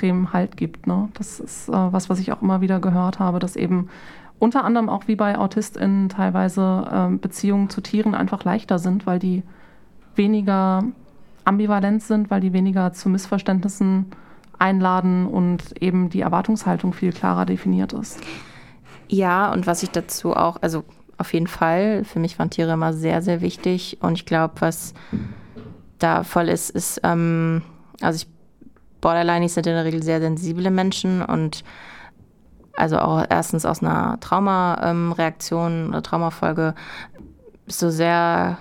extremen Halt gibt. Ne? Das ist was ich auch immer wieder gehört habe, dass eben unter anderem auch wie bei AutistInnen teilweise Beziehungen zu Tieren einfach leichter sind, weil die weniger ambivalent sind, weil die weniger zu Missverständnissen einladen und eben die Erwartungshaltung viel klarer definiert ist. Ja, und was ich dazu auch, also auf jeden Fall, für mich waren Tiere immer sehr, sehr wichtig. Und ich glaube, was da voll ist, Borderlines sind in der Regel sehr sensible Menschen und also auch erstens aus einer Traumareaktion oder Traumafolge so sehr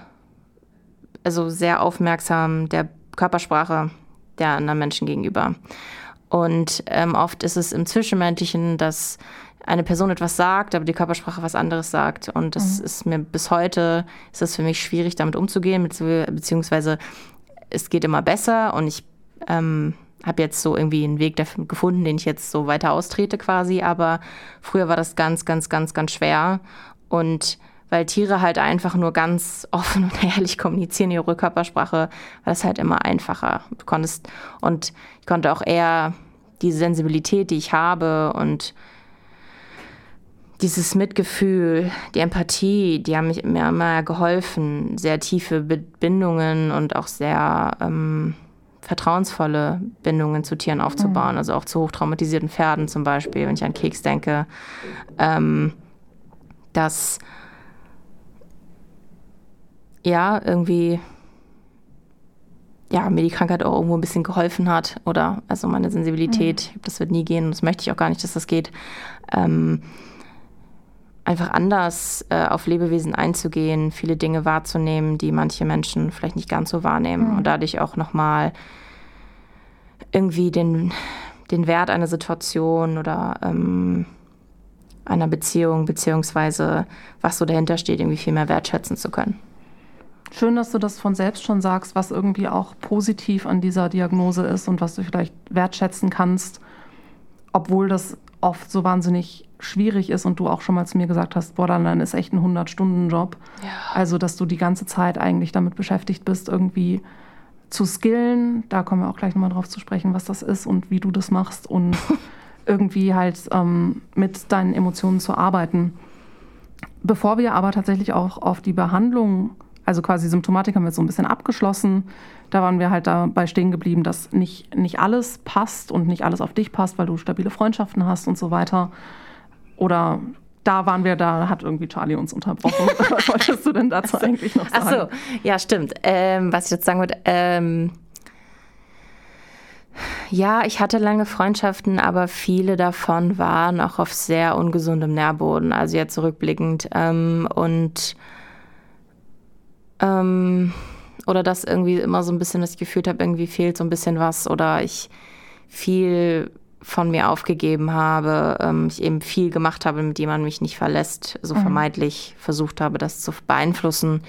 aufmerksam der Körpersprache der anderen Menschen gegenüber. Und oft ist es im Zwischenmenschlichen, dass eine Person etwas sagt, aber die Körpersprache was anderes sagt. Und das ist mir bis heute, ist es für mich schwierig, damit umzugehen, beziehungsweise es geht immer besser und ich habe jetzt so irgendwie einen Weg dafür gefunden, den ich jetzt so weiter austrete quasi, aber früher war das ganz, ganz, ganz, ganz schwer und weil Tiere halt einfach nur ganz offen und ehrlich kommunizieren, ihre Körpersprache, war das halt immer einfacher. Ich konnte auch eher diese Sensibilität, die ich habe und dieses Mitgefühl, die Empathie, die haben mir immer geholfen, sehr tiefe Bindungen und auch sehr vertrauensvolle Bindungen zu Tieren aufzubauen, also auch zu hochtraumatisierten Pferden zum Beispiel, wenn ich an Keks denke, dass mir die Krankheit auch irgendwo ein bisschen geholfen hat oder also meine Sensibilität, das wird nie gehen und das möchte ich auch gar nicht, dass das geht, einfach anders auf Lebewesen einzugehen, viele Dinge wahrzunehmen, die manche Menschen vielleicht nicht ganz so wahrnehmen und dadurch auch nochmal irgendwie den Wert einer Situation oder einer Beziehung beziehungsweise was so dahinter steht, irgendwie viel mehr wertschätzen zu können. Schön, dass du das von selbst schon sagst, was irgendwie auch positiv an dieser Diagnose ist und was du vielleicht wertschätzen kannst, obwohl das oft so wahnsinnig schwierig ist und du auch schon mal zu mir gesagt hast, Borderline ist echt ein 100-Stunden-Job. Ja. Also, dass du die ganze Zeit eigentlich damit beschäftigt bist, irgendwie zu skillen. Da kommen wir auch gleich nochmal drauf zu sprechen, was das ist und wie du das machst und irgendwie halt mit deinen Emotionen zu arbeiten. Bevor wir aber tatsächlich auch auf die Behandlung, also quasi Symptomatik haben wir jetzt so ein bisschen abgeschlossen, da waren wir halt dabei stehen geblieben, dass nicht alles passt und nicht alles auf dich passt, weil du stabile Freundschaften hast und so weiter. Oder da hat irgendwie Charlie uns unterbrochen. Was wolltest du denn dazu eigentlich noch sagen? Ach so, ja, stimmt. Was ich jetzt sagen würde, ich hatte lange Freundschaften, aber viele davon waren auch auf sehr ungesundem Nährboden, also jetzt zurückblickend. Oder dass irgendwie immer so ein bisschen, dass ich gefühlt habe, irgendwie fehlt so ein bisschen was oder ich viel von mir aufgegeben habe, ich eben viel gemacht habe, mit dem man mich nicht verlässt, so vermeintlich versucht habe, das zu beeinflussen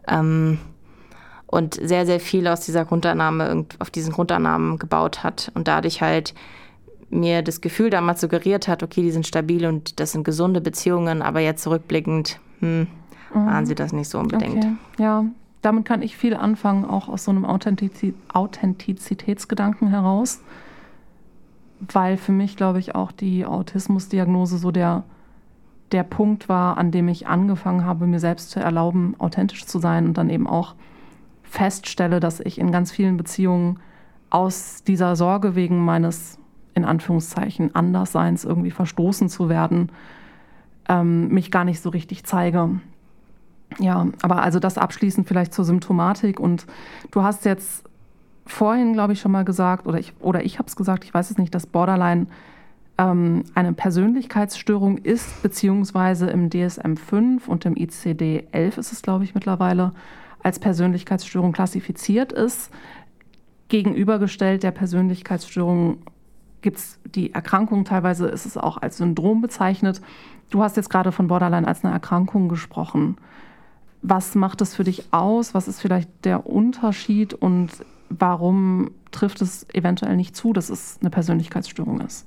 und sehr, sehr viel aus dieser Grundannahme, auf diesen Grundannahmen gebaut hat und dadurch halt mir das Gefühl damals suggeriert hat, okay, die sind stabil und das sind gesunde Beziehungen, aber jetzt zurückblickend, waren sie das nicht so unbedingt. Okay. Ja, damit kann ich viel anfangen, auch aus so einem Authentizitätsgedanken heraus, weil für mich, glaube ich, auch die Autismusdiagnose so der Punkt war, an dem ich angefangen habe, mir selbst zu erlauben, authentisch zu sein und dann eben auch feststelle, dass ich in ganz vielen Beziehungen aus dieser Sorge wegen meines, in Anführungszeichen, Andersseins irgendwie verstoßen zu werden, mich gar nicht so richtig zeige. Ja, aber also das abschließend vielleicht zur Symptomatik. Und du hast jetzt vorhin, glaube ich, schon mal gesagt, oder ich habe es gesagt, ich weiß es nicht, dass Borderline eine Persönlichkeitsstörung ist, beziehungsweise im DSM-5 und im ICD-11 ist es, glaube ich, mittlerweile als Persönlichkeitsstörung klassifiziert ist. Gegenübergestellt der Persönlichkeitsstörung gibt es die Erkrankung, teilweise ist es auch als Syndrom bezeichnet. Du hast jetzt gerade von Borderline als eine Erkrankung gesprochen. Was macht es für dich aus? Was ist vielleicht der Unterschied und warum trifft es eventuell nicht zu, dass es eine Persönlichkeitsstörung ist?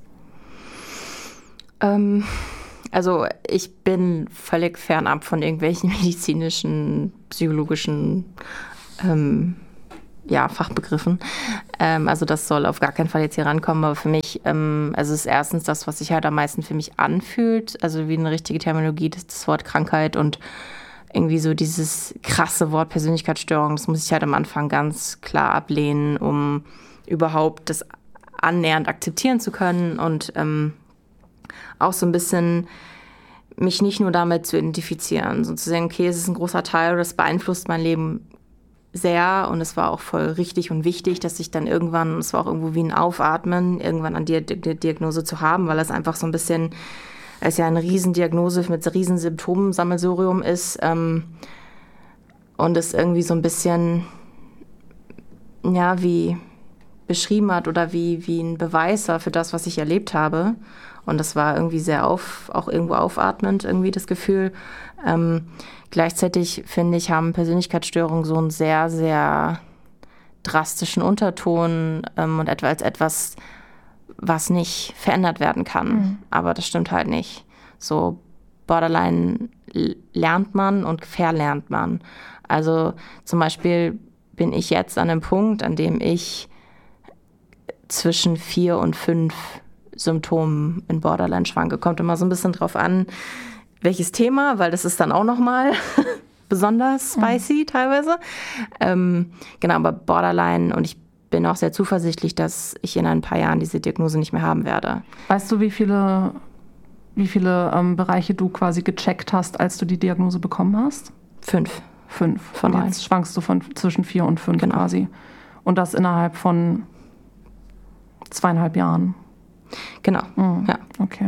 Also ich bin völlig fernab von irgendwelchen medizinischen, psychologischen Fachbegriffen. Also das soll auf gar keinen Fall jetzt hier rankommen, aber für mich, also ist erstens das, was sich halt am meisten für mich anfühlt, also wie eine richtige Terminologie, das Wort Krankheit und irgendwie so dieses krasse Wort Persönlichkeitsstörung, das muss ich halt am Anfang ganz klar ablehnen, um überhaupt das annähernd akzeptieren zu können und auch so ein bisschen mich nicht nur damit zu identifizieren, sozusagen, okay, es ist ein großer Teil, das beeinflusst mein Leben sehr und es war auch voll richtig und wichtig, dass ich dann irgendwann, es war auch irgendwo wie ein Aufatmen, irgendwann an die Diagnose zu haben, weil es einfach so ein bisschen, es ja eine Riesendiagnose mit riesen Symptomen-Sammelsurium ist und es irgendwie so ein bisschen, ja, wie beschrieben hat oder wie ein Beweis war für das, was ich erlebt habe. Und das war irgendwie sehr auch irgendwo aufatmend, irgendwie das Gefühl. Gleichzeitig, finde ich, haben Persönlichkeitsstörungen so einen sehr, sehr drastischen Unterton und etwas, was nicht verändert werden kann. Mhm. Aber das stimmt halt nicht. So Borderline lernt man und verlernt man. Also zum Beispiel bin ich jetzt an einem Punkt, an dem ich zwischen 4 und 5 Symptomen in Borderline schwanke. Kommt immer so ein bisschen drauf an, welches Thema, weil das ist dann auch nochmal besonders spicy teilweise. Genau, aber Borderline, und ich bin auch sehr zuversichtlich, dass ich in ein paar Jahren diese Diagnose nicht mehr haben werde. Weißt du, wie viele Bereiche du quasi gecheckt hast, als du die Diagnose bekommen hast? 5. 5. Von 9. Jetzt schwankst du zwischen 4 und 5 genau. Quasi. Und das innerhalb von 2,5 Jahren. Genau, ja. Okay.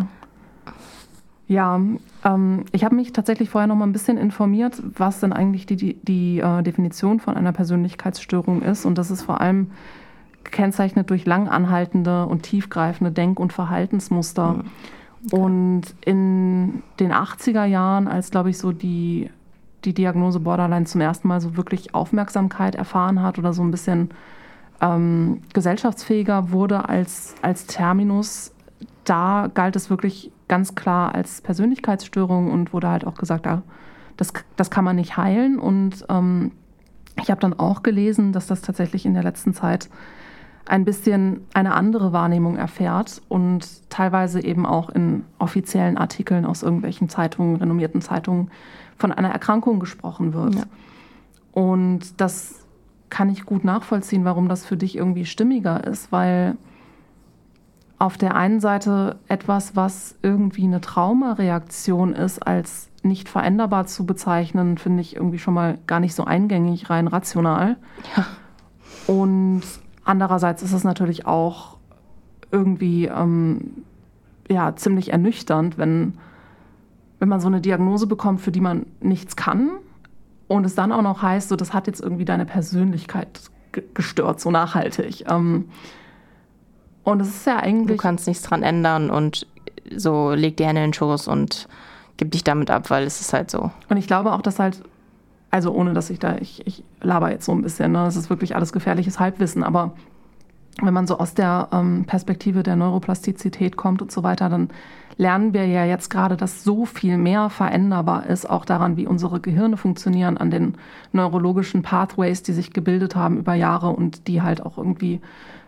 Ja, ich habe mich tatsächlich vorher noch mal ein bisschen informiert, was denn eigentlich die Definition von einer Persönlichkeitsstörung ist. Und das ist vor allem gekennzeichnet durch lang anhaltende und tiefgreifende Denk- und Verhaltensmuster. Okay. Und in den 80er Jahren, als, glaube ich, so die Diagnose Borderline zum ersten Mal so wirklich Aufmerksamkeit erfahren hat oder so ein bisschen gesellschaftsfähiger wurde als Terminus, da galt es wirklich ganz klar als Persönlichkeitsstörung und wurde halt auch gesagt, ja, das kann man nicht heilen. Und ich habe dann auch gelesen, dass das tatsächlich in der letzten Zeit ein bisschen eine andere Wahrnehmung erfährt und teilweise eben auch in offiziellen Artikeln aus irgendwelchen Zeitungen, renommierten Zeitungen, von einer Erkrankung gesprochen wird. Ja. Und das kann ich gut nachvollziehen, warum das für dich irgendwie stimmiger ist, weil auf der einen Seite etwas, was irgendwie eine Traumareaktion ist, als nicht veränderbar zu bezeichnen, finde ich irgendwie schon mal gar nicht so eingängig, rein rational. Ja. Und andererseits ist es natürlich auch irgendwie ziemlich ernüchternd, wenn man so eine Diagnose bekommt, für die man nichts kann. Und es dann auch noch heißt, so, das hat jetzt irgendwie deine Persönlichkeit gestört, so nachhaltig. Und es ist ja eigentlich... Du kannst nichts dran ändern und so leg die Hände in den Schoß und gib dich damit ab, weil es ist halt so. Und ich glaube auch, dass halt, also ohne dass ich laber jetzt so ein bisschen, ne? Das ist wirklich alles gefährliches Halbwissen, aber wenn man so aus der Perspektive der Neuroplastizität kommt und so weiter, dann lernen wir ja jetzt gerade, dass so viel mehr veränderbar ist, auch daran, wie unsere Gehirne funktionieren, an den neurologischen Pathways, die sich gebildet haben über Jahre und die halt auch irgendwie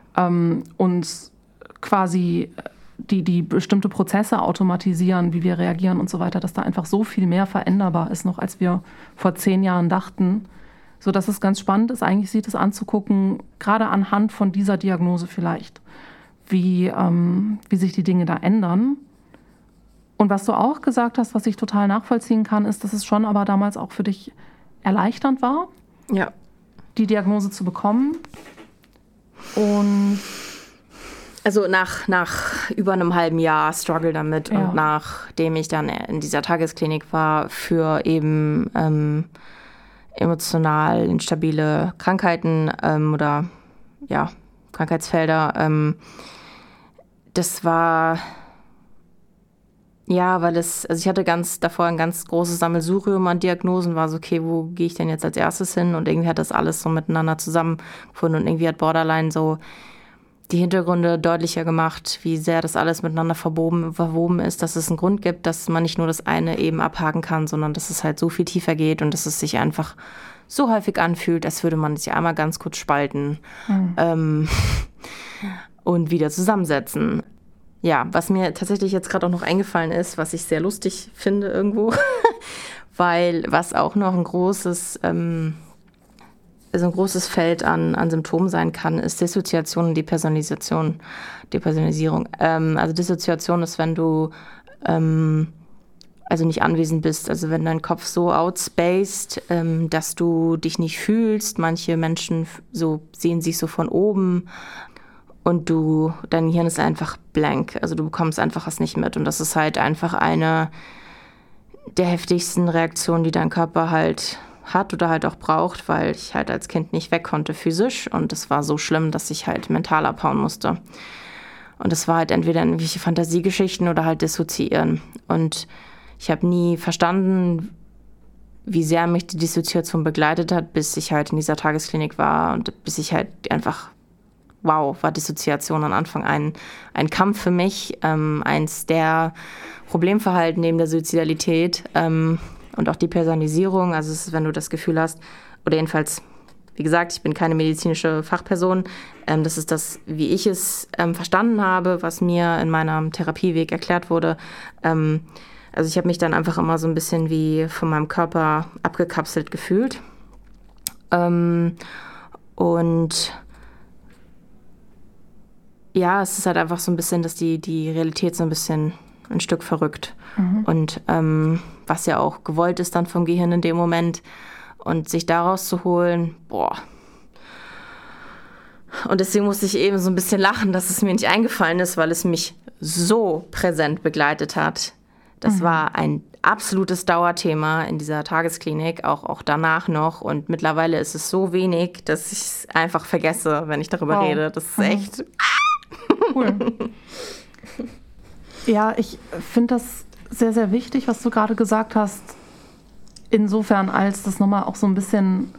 uns quasi die bestimmte Prozesse automatisieren, wie wir reagieren und so weiter, dass da einfach so viel mehr veränderbar ist, noch als wir vor 10 Jahren dachten. So dass es ganz spannend ist, eigentlich sich das anzugucken, gerade anhand von dieser Diagnose vielleicht, wie sich die Dinge da ändern. Und was du auch gesagt hast, was ich total nachvollziehen kann, ist, dass es schon aber damals auch für dich erleichternd war, ja, die Diagnose zu bekommen. Und also nach über einem halben Jahr Struggle damit und nachdem ich dann in dieser Tagesklinik war für eben emotional instabile Krankheiten oder ja, Krankheitsfelder, das war ja, weil ich hatte davor ein ganz großes Sammelsurium an Diagnosen, war so, okay, wo gehe ich denn jetzt als erstes hin? Und irgendwie hat das alles so miteinander zusammengefunden und irgendwie hat Borderline so die Hintergründe deutlicher gemacht, wie sehr das alles miteinander verwoben ist, dass es einen Grund gibt, dass man nicht nur das eine eben abhaken kann, sondern dass es halt so viel tiefer geht und dass es sich einfach so häufig anfühlt, als würde man sich einmal ganz kurz spalten und wieder zusammensetzen. Ja, was mir tatsächlich jetzt gerade auch noch eingefallen ist, was ich sehr lustig finde irgendwo, weil was auch noch ein großes Feld an Symptomen sein kann, ist Dissoziation und Depersonalisierung. Also Dissoziation ist, wenn du also nicht anwesend bist, also wenn dein Kopf so outspaced, dass du dich nicht fühlst. Manche Menschen sehen sich so von oben und dein Hirn ist einfach blank, also du bekommst einfach was nicht mit. Und das ist halt einfach eine der heftigsten Reaktionen, die dein Körper halt hat oder halt auch braucht, weil ich halt als Kind nicht weg konnte physisch und es war so schlimm, dass ich halt mental abhauen musste. Und es war halt entweder irgendwelche Fantasiegeschichten oder halt dissoziieren. Und ich habe nie verstanden, wie sehr mich die Dissoziation begleitet hat, bis ich halt in dieser Tagesklinik war und bis ich halt einfach, wow, war Dissoziation am Anfang ein Kampf für mich, eins der Problemverhalten neben der Suizidalität und auch die Personalisierung. Also es ist, wenn du das Gefühl hast, oder jedenfalls, wie gesagt, ich bin keine medizinische Fachperson, das ist das, wie ich es verstanden habe, was mir in meinem Therapieweg erklärt wurde. Also ich habe mich dann einfach immer so ein bisschen wie von meinem Körper abgekapselt gefühlt. Und ja, es ist halt einfach so ein bisschen, dass die Realität so ein Stück verrückt. Und was ja auch gewollt ist dann vom Gehirn in dem Moment. Und sich daraus zu holen, boah. Und deswegen musste ich eben so ein bisschen lachen, dass es mir nicht eingefallen ist, weil es mich so präsent begleitet hat. Das war ein absolutes Dauerthema in dieser Tagesklinik, auch danach noch. Und mittlerweile ist es so wenig, dass ich es einfach vergesse, wenn ich darüber rede. Das ist echt... Cool. Ja, ich finde das sehr, sehr wichtig, was du gerade gesagt hast. Insofern, als das nochmal auch so ein bisschen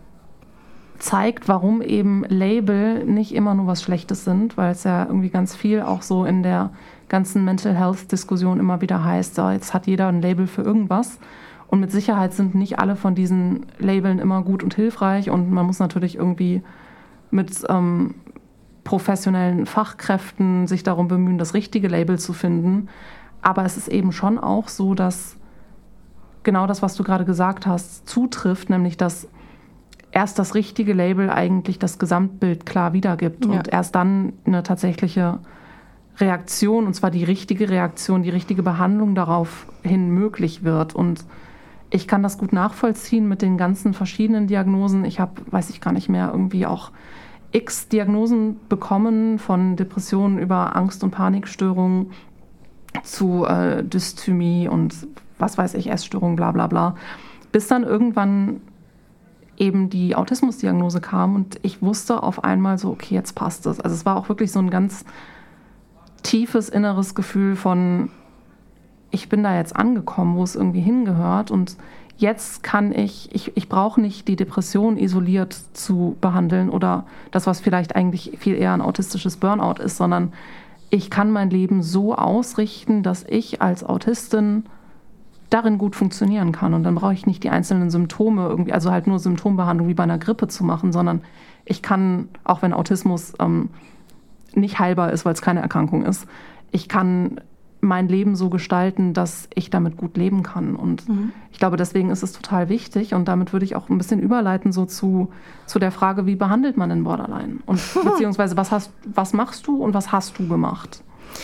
zeigt, warum eben Label nicht immer nur was Schlechtes sind, weil es ja irgendwie ganz viel auch so in der ganzen Mental Health-Diskussion immer wieder heißt, so, jetzt hat jeder ein Label für irgendwas. Und mit Sicherheit sind nicht alle von diesen Labeln immer gut und hilfreich. Und man muss natürlich irgendwie mit professionellen Fachkräften sich darum bemühen, das richtige Label zu finden. Aber es ist eben schon auch so, dass genau das, was du gerade gesagt hast, zutrifft, nämlich dass erst das richtige Label eigentlich das Gesamtbild klar wiedergibt und erst dann eine tatsächliche Reaktion, und zwar die richtige Reaktion, die richtige Behandlung daraufhin möglich wird. Und ich kann das gut nachvollziehen mit den ganzen verschiedenen Diagnosen. Ich habe, weiß ich gar nicht mehr, irgendwie auch x Diagnosen bekommen, von Depressionen über Angst- und Panikstörungen zu Dysthymie und was weiß ich, Essstörungen, bla bla bla. Bis dann irgendwann eben die Autismusdiagnose kam und ich wusste auf einmal so, okay, jetzt passt es. Also es war auch wirklich so ein ganz tiefes inneres Gefühl von, ich bin da jetzt angekommen, wo es irgendwie hingehört und jetzt kann ich brauche nicht die Depression isoliert zu behandeln oder das, was vielleicht eigentlich viel eher ein autistisches Burnout ist, sondern ich kann mein Leben so ausrichten, dass ich als Autistin darin gut funktionieren kann. Und dann brauche ich nicht die einzelnen Symptome irgendwie, also halt nur Symptombehandlung wie bei einer Grippe zu machen, sondern ich kann, auch wenn Autismus nicht heilbar ist, weil es keine Erkrankung ist, ich kann mein Leben so gestalten, dass ich damit gut leben kann. Und ich glaube, deswegen ist es total wichtig. Und damit würde ich auch ein bisschen überleiten so zu der Frage, wie behandelt man denn Borderline? Und beziehungsweise was machst du und was hast du gemacht?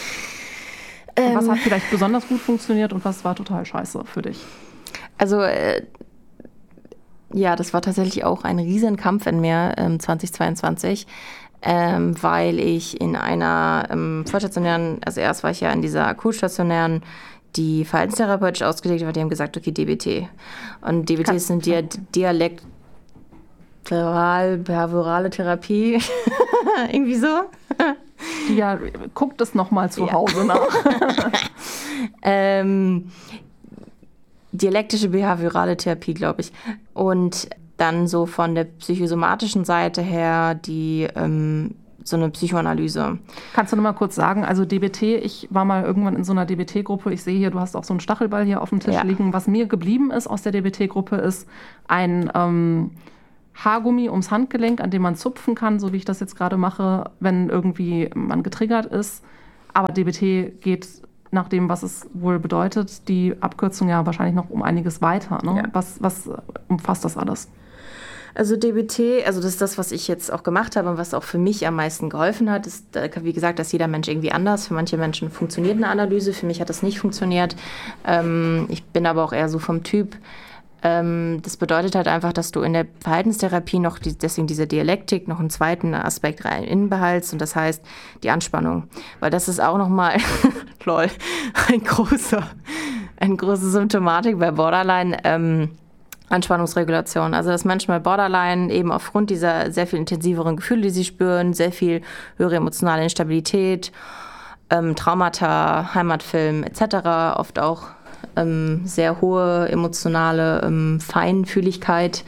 Und was hat vielleicht besonders gut funktioniert und was war total scheiße für dich? Also ja, das war tatsächlich auch ein Riesenkampf in mir 2022. Weil ich in einer vollstationären, also erst war ich ja in dieser akutstationären, die verhaltenstherapeutisch ausgelegt war, die haben gesagt, okay, DBT. Und DBT sind dialektoral-behaviorale Therapie, irgendwie so. Ja, guckt es nochmal zu Hause nach. Dialektische behaviorale Therapie, glaube ich. Und dann so von der psychosomatischen Seite her die so eine Psychoanalyse. Kannst du noch mal kurz sagen, also DBT, ich war mal irgendwann in so einer DBT-Gruppe, ich sehe hier, du hast auch so einen Stachelball hier auf dem Tisch liegen. Was mir geblieben ist aus der DBT-Gruppe ist ein Haargummi ums Handgelenk, an dem man zupfen kann, so wie ich das jetzt gerade mache, wenn irgendwie man getriggert ist. Aber DBT geht nach dem, was es wohl bedeutet, die Abkürzung ja wahrscheinlich noch um einiges weiter. Ne? Ja. Was umfasst das alles? Also DBT, also das ist das, was ich jetzt auch gemacht habe und was auch für mich am meisten geholfen hat, ist, wie gesagt, dass jeder Mensch irgendwie anders. Für manche Menschen funktioniert eine Analyse, für mich hat das nicht funktioniert. Ich bin aber auch eher so vom Typ. Das bedeutet halt einfach, dass du in der Verhaltenstherapie noch, deswegen diese Dialektik, noch einen zweiten Aspekt rein behaltst, und das heißt die Anspannung. Weil das ist auch nochmal, lol, eine große Symptomatik bei Borderline, Anspannungsregulation. Also dass Menschen bei Borderline eben aufgrund dieser sehr viel intensiveren Gefühle, die sie spüren, sehr viel höhere emotionale Instabilität, Traumata, Heimatfilm etc., oft auch sehr hohe emotionale Feinfühligkeit,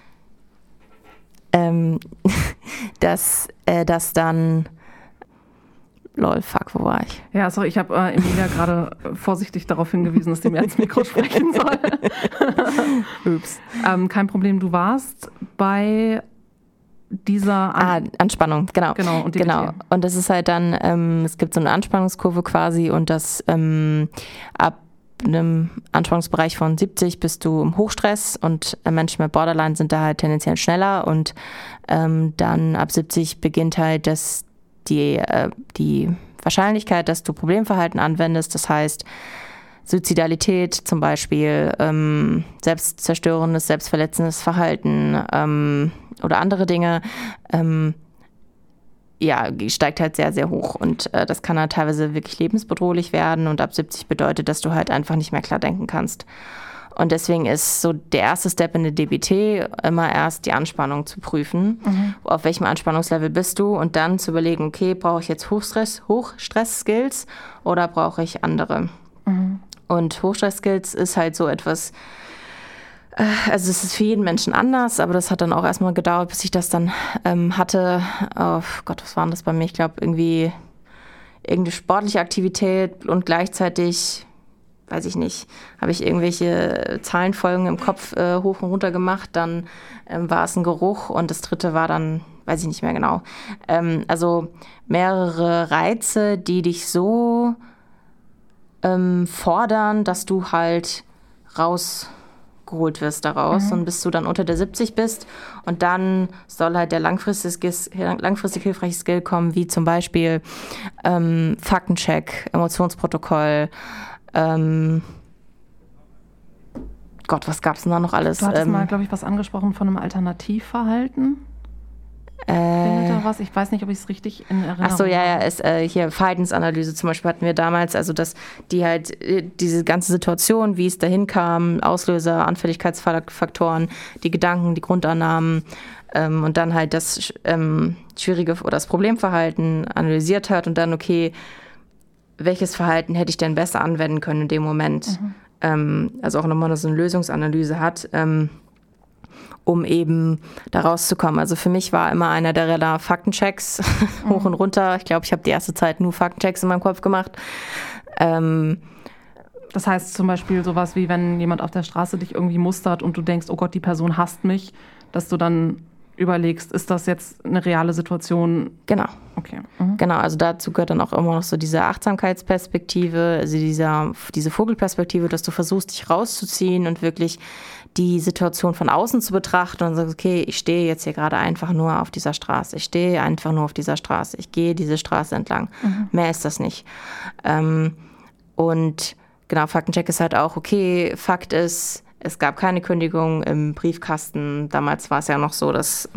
dass das dann lol, fuck, wo war ich? Ja, sorry, ich habe Emilia gerade vorsichtig darauf hingewiesen, dass sie mir ins Mikro sprechen soll. Ups. Kein Problem, du warst bei dieser Anspannung, genau. Und genau. Und das ist halt dann, es gibt so eine Anspannungskurve quasi, und das ab einem Anspannungsbereich von 70 bist du im Hochstress, und Menschen mit Borderline sind da halt tendenziell schneller, und dann ab 70 beginnt halt die Wahrscheinlichkeit, dass du Problemverhalten anwendest, das heißt Suizidalität zum Beispiel, selbstzerstörendes, selbstverletzendes Verhalten oder andere Dinge, steigt halt sehr, sehr hoch, und das kann halt teilweise wirklich lebensbedrohlich werden, und ab 70 bedeutet, dass du halt einfach nicht mehr klar denken kannst. Und deswegen ist so der erste Step in der DBT immer erst die Anspannung zu prüfen. Auf welchem Anspannungslevel bist du, und dann zu überlegen, okay, brauche ich jetzt Hochstress-Skills oder brauche ich andere? Und Hochstress-Skills ist halt so etwas, also es ist für jeden Menschen anders, aber das hat dann auch erstmal gedauert, bis ich das dann hatte. Oh Gott, was war denn das bei mir? Ich glaube, irgendeine sportliche Aktivität, und gleichzeitig, weiß ich nicht, habe ich irgendwelche Zahlenfolgen im Kopf hoch und runter gemacht, dann war es ein Geruch, und das dritte war dann, weiß ich nicht mehr genau. Also mehrere Reize, die dich so fordern, dass du halt rausgeholt wirst daraus, und bis du dann unter der 70 bist, und dann soll halt der langfristig hilfreiche Skill kommen, wie zum Beispiel Faktencheck, Emotionsprotokoll, Gott, was gab's denn da noch alles? Du hattest mal, glaube ich, was angesprochen von einem Alternativverhalten. Findet da was? Ich weiß nicht, ob ich es richtig in Erinnerung habe. Ach so, ja, hier Verhaltensanalyse zum Beispiel hatten wir damals, also dass die halt diese ganze Situation, wie es dahin kam, Auslöser, Anfälligkeitsfaktoren, die Gedanken, die Grundannahmen, und dann halt das schwierige oder das Problemverhalten analysiert hat, und dann, okay, welches Verhalten hätte ich denn besser anwenden können in dem Moment? Also auch nochmal so eine Lösungsanalyse hat, um eben da rauszukommen. Also für mich war immer einer der Renner Faktenchecks hoch und runter. Ich glaube, ich habe die erste Zeit nur Faktenchecks in meinem Kopf gemacht. Das heißt zum Beispiel sowas wie, wenn jemand auf der Straße dich irgendwie mustert und du denkst, oh Gott, die Person hasst mich, dass du dann überlegst, ist das jetzt eine reale Situation? Genau. Okay. Genau, also dazu gehört dann auch immer noch so diese Achtsamkeitsperspektive, also diese Vogelperspektive, dass du versuchst, dich rauszuziehen und wirklich die Situation von außen zu betrachten und sagst, okay, ich stehe jetzt hier gerade einfach nur auf dieser Straße. Ich stehe einfach nur auf dieser Straße. Ich gehe diese Straße entlang. Mehr ist das nicht. Und genau, Faktencheck ist halt auch, okay, Fakt ist, es gab keine Kündigung im Briefkasten. Damals war es ja noch so, dass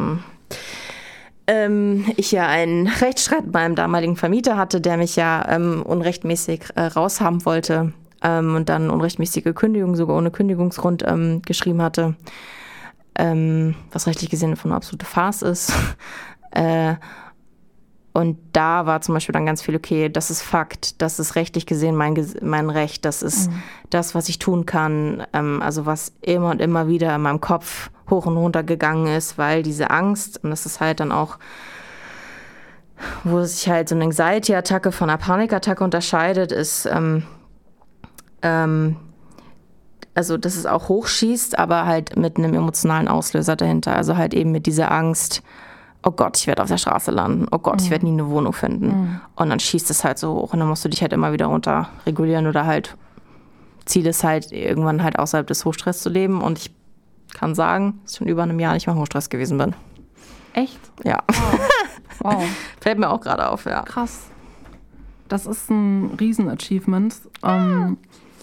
ich ja einen Rechtsstreit mit meinem damaligen Vermieter hatte, der mich ja unrechtmäßig raushaben wollte und dann unrechtmäßige Kündigung, sogar ohne Kündigungsgrund, geschrieben hatte, was rechtlich gesehen von einer absolute Farce ist. Und da war zum Beispiel dann ganz viel, okay, das ist Fakt, das ist rechtlich gesehen mein Recht, das ist das, was ich tun kann, also was immer und immer wieder in meinem Kopf hoch und runter gegangen ist, weil diese Angst, und das ist halt dann auch wo sich halt so eine Anxiety-Attacke von einer Panikattacke unterscheidet, ist, also dass es auch hochschießt, aber halt mit einem emotionalen Auslöser dahinter. Also halt eben mit dieser Angst, oh Gott, ich werde auf der Straße landen, oh Gott, ich werde nie eine Wohnung finden. Und dann schießt es halt so hoch und dann musst du dich halt immer wieder runter regulieren oder halt Ziel ist halt, irgendwann halt außerhalb des Hochstress zu leben. Und ich kann sagen, dass ich schon über einem Jahr nicht mehr im Hochstress gewesen bin. Echt? Ja. Wow. Fällt mir auch gerade auf, ja. Krass. Das ist ein Riesen-Achievement. Eine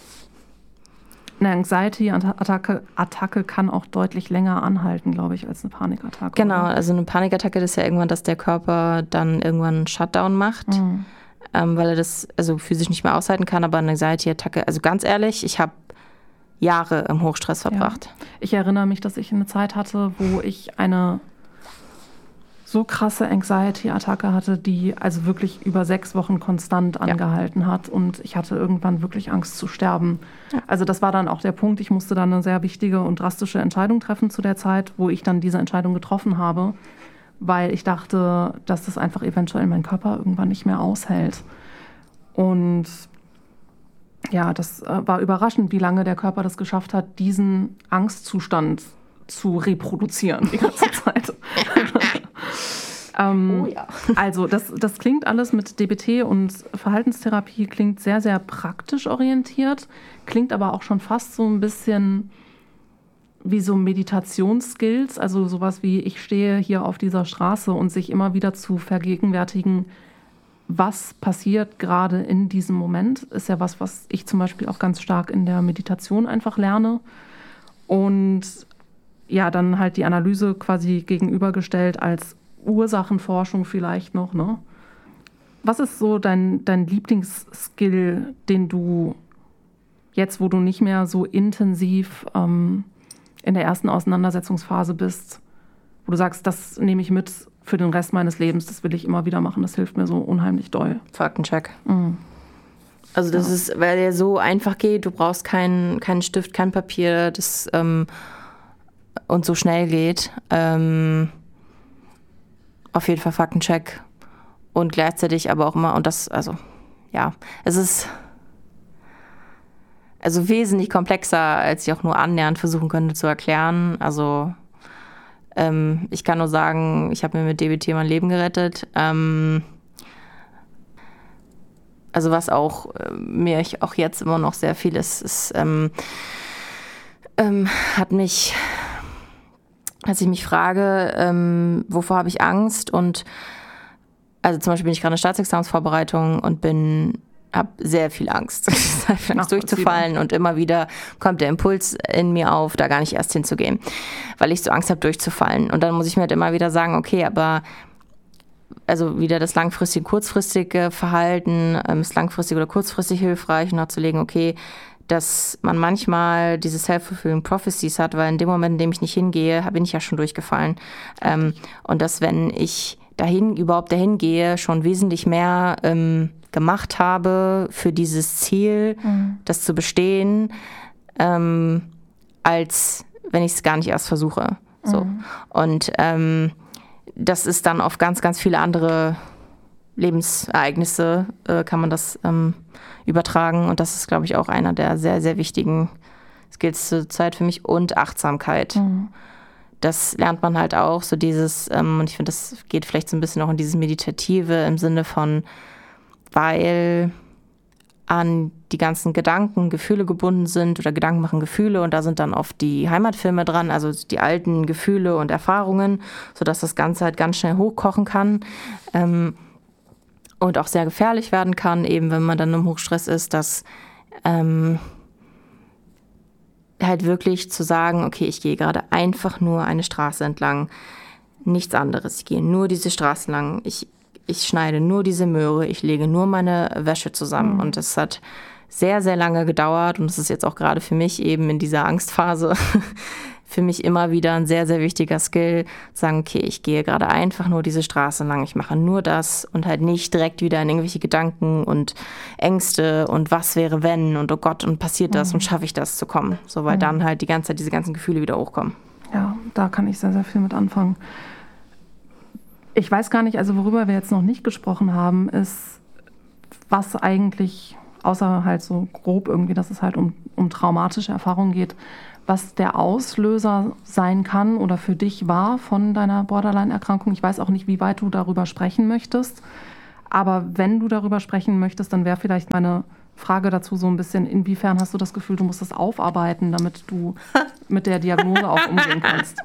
Anxiety-Attacke kann auch deutlich länger anhalten, glaube ich, als eine Panikattacke. Genau, oder? also eine Panikattacke ist ja irgendwann, dass der Körper dann irgendwann einen Shutdown macht. Weil er das also physisch nicht mehr aushalten kann, aber eine Anxiety-Attacke, also ganz ehrlich, ich habe Jahre im Hochstress verbracht. Ja. Ich erinnere mich, dass ich eine Zeit hatte, wo ich eine so krasse Anxiety-Attacke hatte, die also wirklich über 6 Wochen konstant angehalten hat und ich hatte irgendwann wirklich Angst zu sterben. Ja. Also das war dann auch der Punkt, ich musste dann eine sehr wichtige und drastische Entscheidung treffen zu der Zeit, wo ich dann diese Entscheidung getroffen habe, weil ich dachte, dass das einfach eventuell mein Körper irgendwann nicht mehr aushält. Und ja, das war überraschend, wie lange der Körper das geschafft hat, diesen Angstzustand zu reproduzieren die ganze Zeit. Oh ja. Also das klingt alles mit DBT und Verhaltenstherapie, klingt sehr, sehr praktisch orientiert, klingt aber auch schon fast so ein bisschen wie so Meditationsskills, also sowas wie, ich stehe hier auf dieser Straße und sich immer wieder zu vergegenwärtigen, was passiert gerade in diesem Moment, ist ja was ich zum Beispiel auch ganz stark in der Meditation einfach lerne. Und ja, dann halt die Analyse quasi gegenübergestellt als Ursachenforschung vielleicht noch, ne? Was ist so dein Lieblingsskill, den du jetzt, wo du nicht mehr so intensiv in der ersten Auseinandersetzungsphase bist, wo du sagst, das nehme ich mit für den Rest meines Lebens, das will ich immer wieder machen, das hilft mir so unheimlich doll. Faktencheck. Also das ist, weil der so einfach geht, du brauchst keinen Stift, kein Papier, das und so schnell geht. Auf jeden Fall Faktencheck. Und gleichzeitig aber auch immer, und das, also, ja, es ist also wesentlich komplexer, als ich auch nur annähernd versuchen könnte zu erklären. Also ich kann nur sagen, ich habe mir mit DBT mein Leben gerettet. Also was auch mir auch jetzt immer noch sehr viel ist hat mich, als ich mich frage, wovor habe ich Angst, und also zum Beispiel bin ich gerade in der Staatsexamensvorbereitung und habe sehr viel Angst, durchzufallen, und immer wieder kommt der Impuls in mir auf, da gar nicht erst hinzugehen, weil ich so Angst habe, durchzufallen. Und dann muss ich mir halt immer wieder sagen, okay, aber also wieder das langfristige, kurzfristige Verhalten, ist langfristig oder kurzfristig hilfreich, und nachzulegen, okay, dass man manchmal diese self-fulfilling prophecies hat, weil in dem Moment, in dem ich nicht hingehe, bin ich ja schon durchgefallen. Und dass, wenn ich überhaupt dahin gehe, schon wesentlich mehr gemacht habe für dieses Ziel, das zu bestehen, als wenn ich es gar nicht erst versuche. So. Und das ist dann auf ganz, ganz viele andere Lebensereignisse kann man das übertragen. Und das ist, glaube ich, auch einer der sehr, sehr wichtigen Skills zur Zeit für mich. Und Achtsamkeit. Das lernt man halt auch, so dieses, und ich finde, das geht vielleicht so ein bisschen auch in dieses Meditative im Sinne von, weil an die ganzen Gedanken, Gefühle gebunden sind, oder Gedanken machen Gefühle, und da sind dann oft die Heimatfilme dran, also die alten Gefühle und Erfahrungen, sodass das Ganze halt ganz schnell hochkochen kann und auch sehr gefährlich werden kann, eben wenn man dann im Hochstress ist, dass halt wirklich zu sagen, okay, ich gehe gerade einfach nur eine Straße entlang, nichts anderes, ich gehe nur diese Straße lang, ich schneide nur diese Möhre, ich lege nur meine Wäsche zusammen. Und das hat sehr, sehr lange gedauert, und es ist jetzt auch gerade für mich eben in dieser Angstphase für mich immer wieder ein sehr, sehr wichtiger Skill, zu sagen, okay, ich gehe gerade einfach nur diese Straße lang, ich mache nur das, und halt nicht direkt wieder in irgendwelche Gedanken und Ängste und was wäre wenn und oh Gott, und passiert das und schaffe ich das zu kommen. So, weil dann halt die ganze Zeit diese ganzen Gefühle wieder hochkommen. Ja, da kann ich sehr, sehr viel mit anfangen. Ich weiß gar nicht, also worüber wir jetzt noch nicht gesprochen haben, ist, was eigentlich, außer halt so grob irgendwie, dass es halt um traumatische Erfahrungen geht, was der Auslöser sein kann oder für dich war von deiner Borderline-Erkrankung. Ich weiß auch nicht, wie weit du darüber sprechen möchtest, aber wenn du darüber sprechen möchtest, dann wäre vielleicht meine Frage dazu so ein bisschen, inwiefern hast du das Gefühl, du musst das aufarbeiten, damit du mit der Diagnose auch umgehen kannst?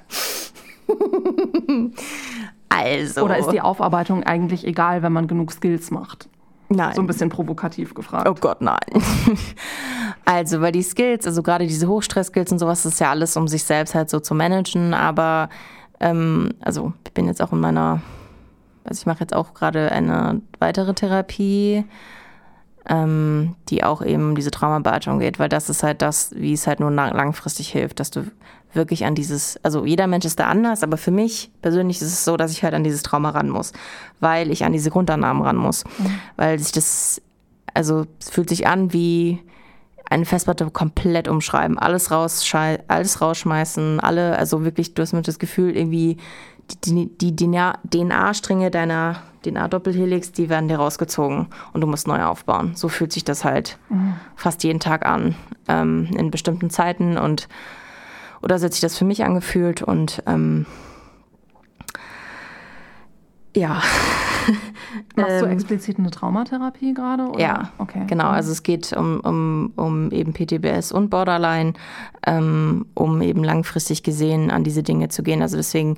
Also. Oder ist die Aufarbeitung eigentlich egal, wenn man genug Skills macht? Nein. So ein bisschen provokativ gefragt. Oh Gott, nein. Also, weil die Skills, also gerade diese Hochstress-Skills und sowas, das ist ja alles, um sich selbst halt so zu managen. Aber, also ich bin jetzt auch ich mache jetzt auch gerade eine weitere Therapie, die auch eben um diese Traumabearbeitung geht, weil das ist halt das, wie es halt nur langfristig hilft, dass du wirklich an also jeder Mensch ist da anders, aber für mich persönlich ist es so, dass ich halt an dieses Trauma ran muss, weil ich an diese Grundannahmen ran muss, weil es fühlt sich an wie eine Festplatte komplett umschreiben, alles rausschmeißen, also wirklich, du hast mit das Gefühl, irgendwie die DNA-Stränge deiner DNA-Doppelhelix, die werden dir rausgezogen und du musst neu aufbauen. So fühlt sich das halt fast jeden Tag an, in bestimmten Zeiten oder so hat sich das für mich angefühlt und ja. Machst du explizit eine Traumatherapie gerade? Oder? Ja, okay. Genau. Also es geht um eben PTBS und Borderline, um eben langfristig gesehen an diese Dinge zu gehen. Also deswegen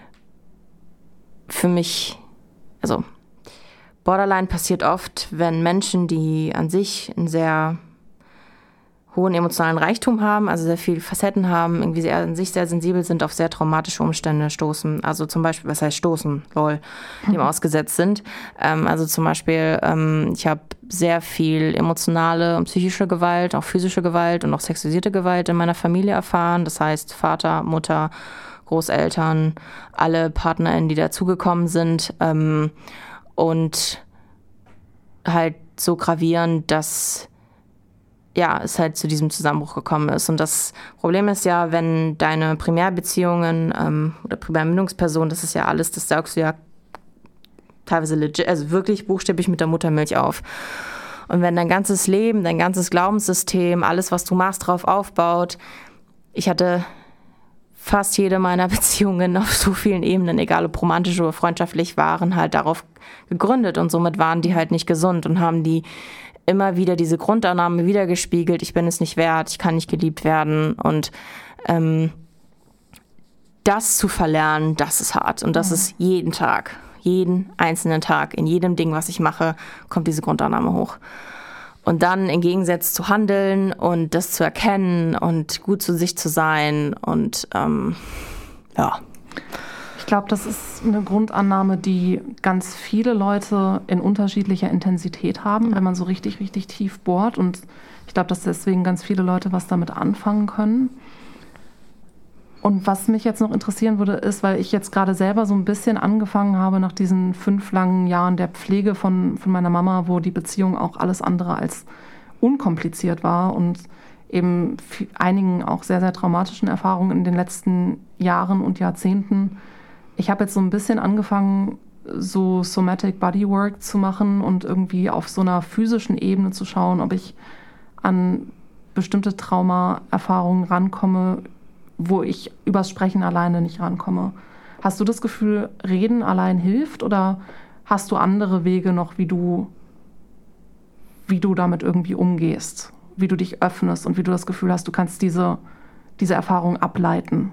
für mich, also Borderline passiert oft, wenn Menschen, die an sich einen sehr hohen emotionalen Reichtum haben, also sehr viele Facetten haben, irgendwie sehr, an sich sehr sensibel sind, auf sehr traumatische Umstände stoßen. Also zum Beispiel, was heißt stoßen? Dem ausgesetzt sind. Also zum Beispiel, ich habe sehr viel emotionale und psychische Gewalt, auch physische Gewalt und auch sexualisierte Gewalt in meiner Familie erfahren. Das heißt Vater, Mutter, Großeltern, alle PartnerInnen, die dazugekommen sind. Und halt so gravierend, dass es halt zu diesem Zusammenbruch gekommen ist. Und das Problem ist ja, wenn deine Primärbeziehungen oder Primärbindungsperson, das ist ja alles, das saugst du ja teilweise legit, also wirklich buchstäblich mit der Muttermilch auf. Und wenn dein ganzes Leben, dein ganzes Glaubenssystem, alles, was du machst, drauf aufbaut, ich hatte fast jede meiner Beziehungen auf so vielen Ebenen, egal ob romantisch oder freundschaftlich, waren halt darauf gegründet und somit waren die halt nicht gesund und haben die immer wieder diese Grundannahme wiedergespiegelt, ich bin es nicht wert, ich kann nicht geliebt werden und das zu verlernen, das ist hart und das ist jeden Tag, jeden einzelnen Tag, in jedem Ding, was ich mache, kommt diese Grundannahme hoch. Und dann im Gegensatz zu handeln und das zu erkennen und gut zu sich zu sein und ja. Ich glaube, das ist eine Grundannahme, die ganz viele Leute in unterschiedlicher Intensität haben, wenn man so richtig, richtig tief bohrt. Und ich glaube, dass deswegen ganz viele Leute was damit anfangen können. Und was mich jetzt noch interessieren würde, ist, weil ich jetzt gerade selber so ein bisschen angefangen habe nach diesen 5 langen Jahren der Pflege von meiner Mama, wo die Beziehung auch alles andere als unkompliziert war und eben einigen auch sehr, sehr traumatischen Erfahrungen in den letzten Jahren und Jahrzehnten. Ich habe jetzt so ein bisschen angefangen, so Somatic Bodywork zu machen und irgendwie auf so einer physischen Ebene zu schauen, ob ich an bestimmte Traumaerfahrungen rankomme, wo ich übers Sprechen alleine nicht rankomme. Hast du das Gefühl, Reden allein hilft oder hast du andere Wege noch, wie du damit irgendwie umgehst, wie du dich öffnest und wie du das Gefühl hast, du kannst diese Erfahrung ableiten?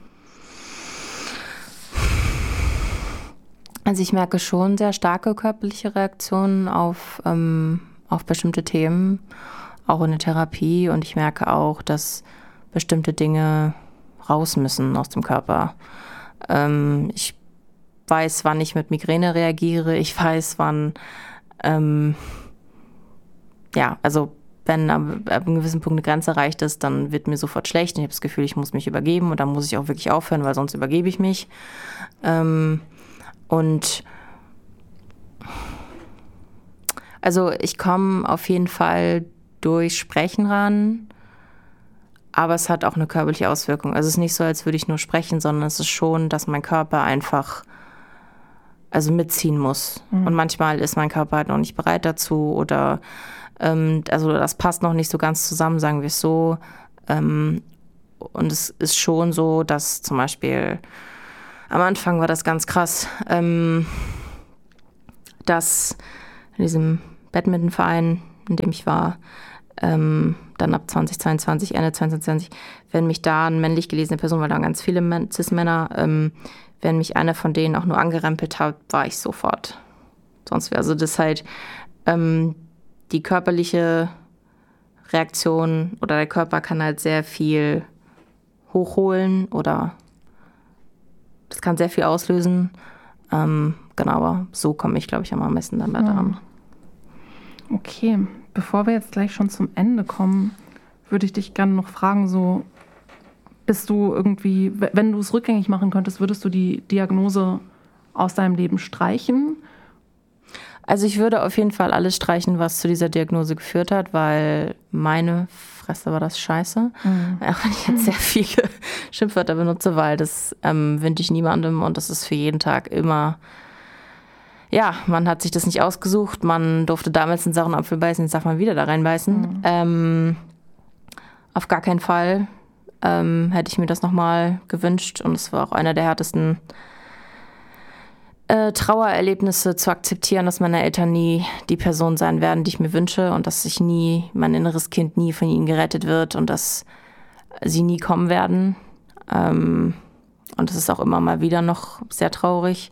Also ich merke schon sehr starke körperliche Reaktionen auf bestimmte Themen, auch in der Therapie. Und ich merke auch, dass bestimmte Dinge raus müssen aus dem Körper. Ich weiß, wann ich mit Migräne reagiere. Ich weiß, wann, also wenn ab einem gewissen Punkt eine Grenze erreicht ist, dann wird mir sofort schlecht. Ich habe das Gefühl, ich muss mich übergeben und dann muss ich auch wirklich aufhören, weil sonst übergebe ich mich. Und also ich komme auf jeden Fall durch Sprechen ran, aber es hat auch eine körperliche Auswirkung. Also es ist nicht so, als würde ich nur sprechen, sondern es ist schon, dass mein Körper einfach also mitziehen muss. Und manchmal ist mein Körper halt noch nicht bereit dazu oder also das passt noch nicht so ganz zusammen, sagen wir es so. Und es ist schon so, dass zum Beispiel am Anfang war das ganz krass, dass in diesem Badmintonverein, in dem ich war, dann ab 2022, Ende 2022, wenn mich da eine männlich gelesene Person, weil da waren ganz viele Cis-Männer, wenn mich einer von denen auch nur angerempelt hat, war ich sofort. Sonst wäre also das halt die körperliche Reaktion oder der Körper kann halt sehr viel hochholen oder das kann sehr viel auslösen. Genau, aber so komme ich, glaube ich, am besten dann weiter an. Okay, bevor wir jetzt gleich schon zum Ende kommen, würde ich dich gerne noch fragen, so bist du irgendwie, wenn du es rückgängig machen könntest, würdest du die Diagnose aus deinem Leben streichen? Also ich würde auf jeden Fall alles streichen, was zu dieser Diagnose geführt hat, weil meine Fresse war das scheiße. Auch wenn ich jetzt sehr viele Schimpfwörter benutze, weil das wünsche ich niemandem und das ist für jeden Tag immer, ja, man hat sich das nicht ausgesucht, man durfte damals in sauren Apfel beißen, jetzt darf man wieder da reinbeißen. Auf gar keinen Fall hätte ich mir das nochmal gewünscht und es war auch einer der härtesten Trauererlebnisse zu akzeptieren, dass meine Eltern nie die Person sein werden, die ich mir wünsche und dass ich nie, mein inneres Kind nie von ihnen gerettet wird und dass sie nie kommen werden. Und das ist auch immer mal wieder noch sehr traurig.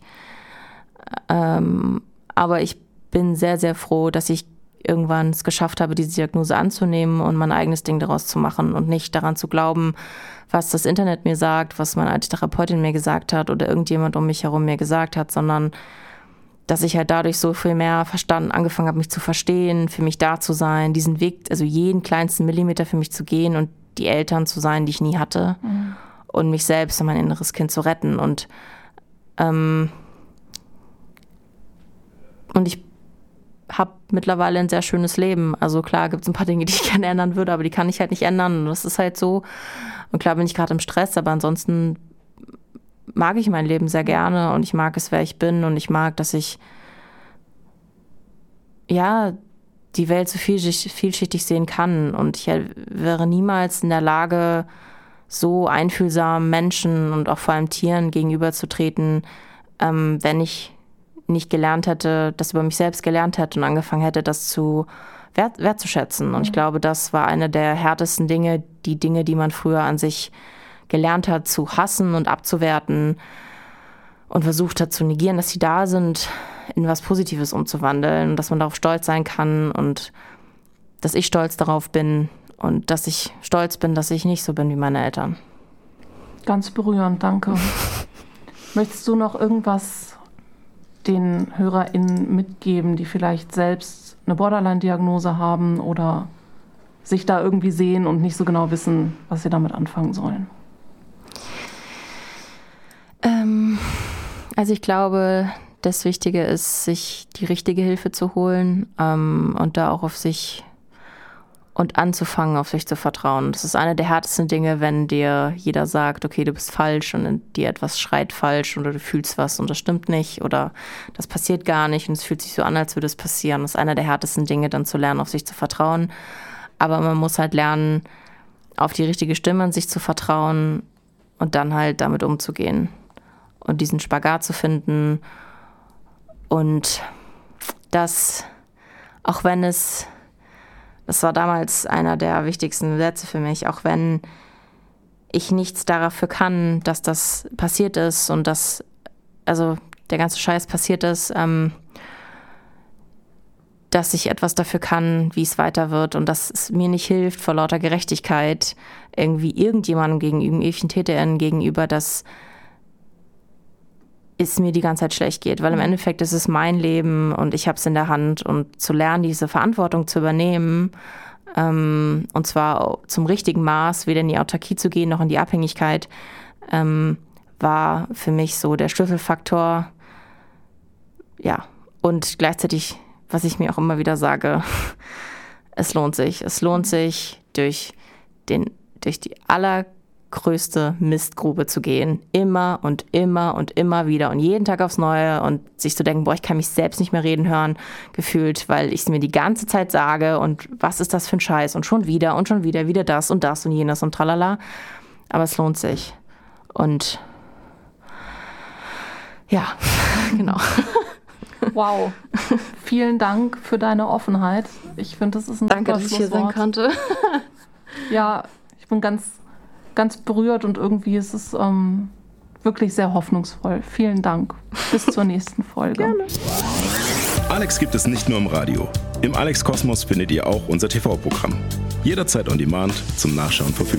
Aber ich bin sehr, sehr froh, dass ich irgendwann es geschafft habe, diese Diagnose anzunehmen und mein eigenes Ding daraus zu machen und nicht daran zu glauben, was das Internet mir sagt, was meine alte Therapeutin mir gesagt hat oder irgendjemand um mich herum mir gesagt hat, sondern dass ich halt dadurch so viel mehr angefangen habe, mich zu verstehen, für mich da zu sein, diesen Weg, also jeden kleinsten Millimeter für mich zu gehen und die Eltern zu sein, die ich nie hatte und mich selbst und mein inneres Kind zu retten und ich habe mittlerweile ein sehr schönes Leben. Also klar gibt es ein paar Dinge, die ich gerne ändern würde, aber die kann ich halt nicht ändern. Und das ist halt so. Und klar bin ich gerade im Stress, aber ansonsten mag ich mein Leben sehr gerne und ich mag es, wer ich bin und ich mag, dass ich ja die Welt so vielschichtig sehen kann. Und ich wäre niemals in der Lage, so einfühlsam Menschen und auch vor allem Tieren gegenüberzutreten, wenn ich nicht gelernt hätte, das über mich selbst gelernt hätte und angefangen hätte, das wertzuschätzen. Und ich glaube, das war eine der härtesten Dinge, die man früher an sich gelernt hat, zu hassen und abzuwerten und versucht hat zu negieren, dass sie da sind, in was Positives umzuwandeln und dass man darauf stolz sein kann und dass ich stolz darauf bin und dass ich stolz bin, dass ich nicht so bin wie meine Eltern. Ganz berührend, danke. Möchtest du noch irgendwas den HörerInnen mitgeben, die vielleicht selbst eine Borderline-Diagnose haben oder sich da irgendwie sehen und nicht so genau wissen, was sie damit anfangen sollen? Also ich glaube, das Wichtige ist, sich die richtige Hilfe zu holen und da auch auf sich und anzufangen, auf sich zu vertrauen. Das ist eine der härtesten Dinge, wenn dir jeder sagt, okay, du bist falsch und in dir etwas schreit falsch oder du fühlst was und das stimmt nicht oder das passiert gar nicht und es fühlt sich so an, als würde es passieren. Das ist einer der härtesten Dinge, dann zu lernen, auf sich zu vertrauen. Aber man muss halt lernen, auf die richtige Stimme an sich zu vertrauen und dann halt damit umzugehen und diesen Spagat zu finden. Und das, auch wenn das war damals einer der wichtigsten Sätze für mich, auch wenn ich nichts dafür kann, dass das passiert ist und dass, also der ganze Scheiß passiert ist, dass ich etwas dafür kann, wie es weiter wird und dass es mir nicht hilft, vor lauter Gerechtigkeit irgendwie irgendjemandem gegenüber, irgendwelchen TäterInnen gegenüber, dass es mir die ganze Zeit schlecht geht, weil im Endeffekt ist es mein Leben und ich habe es in der Hand und zu lernen, diese Verantwortung zu übernehmen und zwar zum richtigen Maß, weder in die Autarkie zu gehen noch in die Abhängigkeit, war für mich so der Schlüsselfaktor. Ja, und gleichzeitig, was ich mir auch immer wieder sage, es lohnt sich. Es lohnt sich durch die größte Mistgrube zu gehen. Immer und immer und immer wieder und jeden Tag aufs Neue und sich zu denken, boah, ich kann mich selbst nicht mehr reden hören, gefühlt, weil ich es mir die ganze Zeit sage und was ist das für ein Scheiß und schon wieder, wieder das und jenes und tralala. Aber es lohnt sich. Und ja, genau. Wow. Vielen Dank für deine Offenheit. Ich finde, das ist ein Danke, super dass ich hier sein konnte. Ja, ich bin ganz, ganz berührt und irgendwie ist es wirklich sehr hoffnungsvoll. Vielen Dank. Bis zur nächsten Folge. Gerne. Alex gibt es nicht nur im Radio. Im Alex Kosmos findet ihr auch unser TV-Programm. Jederzeit on demand, zum Nachschauen verfügbar.